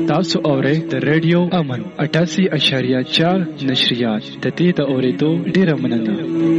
تاسو اورئ د ریډیو امن 88.4 نشریات د دې د اورېدو ډیره مننه.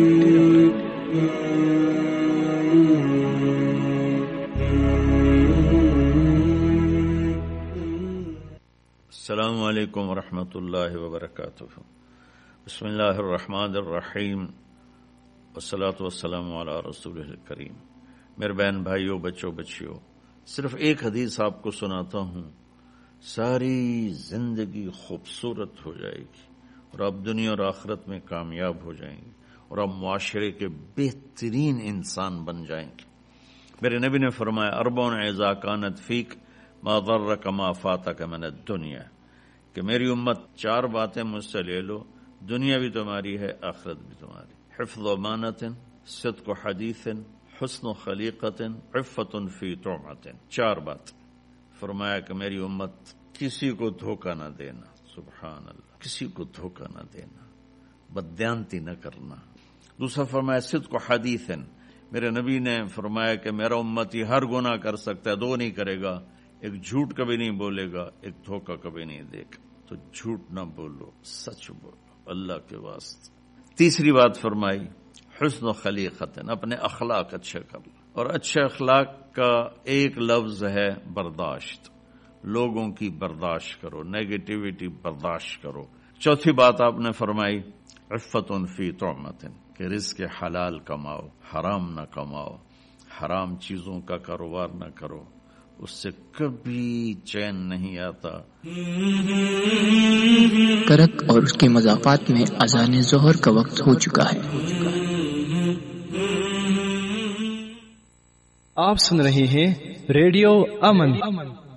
السلام علیکم ورحمۃ اللہ وبرکاتہ. بسم اللہ الرحمن الرحیم والصلاۃ والسلام علی رسول الکریم. میرے بہن بھائیوں، بچوں بچیوں، صرف ایک حدیث آپ کو سناتا ہوں، ساری زندگی خوبصورت ہو جائے گی اور آپ دنیا اور آخرت میں کامیاب ہو جائیں گے اور آپ معاشرے کے بہترین انسان بن جائیں گے. میرے نبی نے فرمایا اربع اذا کانت فیک ما ضرک ما فاتک من الدنیا، کہ میری امت 4 باتیں مجھ سے لے لو، دنیا بھی تمہاری ہے، آخرت بھی تمہاری. حفظ امانت، صدق حدیث، حسن خلیقت، عفت فی طعمت. 4 بات. فرمایا کہ میری امت کسی کو دھوکہ نہ دینا، سبحان اللہ، کسی کو دھوکہ نہ دینا، بددیانتی نہ کرنا. دوسرا فرمایا صدق حدیث، میرے نبی نے فرمایا کہ میرا امتی ہر گناہ کر سکتا ہے، 2 نہیں کرے گا، ایک جھوٹ کبھی نہیں بولے گا، ایک دھوکہ کبھی نہیں دے گا. تو جھوٹ نہ بولو، سچ بولو اللہ کے واسطے. تیسری بات فرمائی حسن خلیقت، اپنے اخلاق اچھے کر لو، اور اچھے اخلاق کا ایک لفظ ہے برداشت. لوگوں کی برداشت کرو، نیگیٹیوٹی برداشت کرو. چوتھی بات آپ نے فرمائی عفت فی طعمت، کہ رزق حلال کماؤ، حرام نہ کماؤ، حرام چیزوں کا کاروبار نہ کرو، اس سے کبھی چین نہیں آتا. کرک اور اس کے مضافات میں اذان ظہر کا وقت ہو چکا ہے. آپ سن رہے ہیں ریڈیو امن